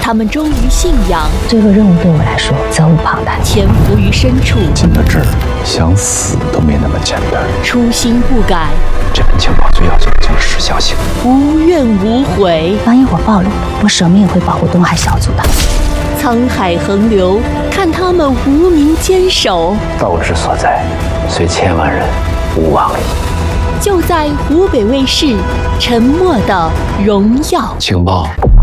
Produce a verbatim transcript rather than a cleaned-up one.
他们忠于信仰。 这个任务对我来说责无旁贷。 潜伏于深处， 进到这儿，想死都没那么简单。 初心不改， 这份情报最要紧的就是时效性， 无怨无悔。 当一伙暴露了，我舍命也会保护东海小组的。 沧海横流，看他们无名坚守。 道之所在，虽千万人，吾往矣。 就在湖北卫视《沉默的荣耀》。 情报